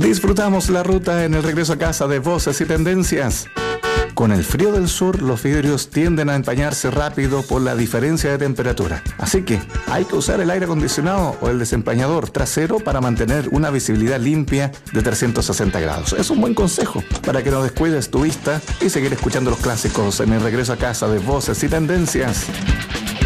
Disfrutamos la ruta en el regreso a casa de Voces y Tendencias. Con el frío del sur, los vidrios tienden a empañarse rápido por la diferencia de temperatura. Así que hay que usar el aire acondicionado o el desempañador trasero para mantener una visibilidad limpia de 360 grados. Es un buen consejo para que no descuides tu vista y seguir escuchando los clásicos en el regreso a casa de Voces y Tendencias.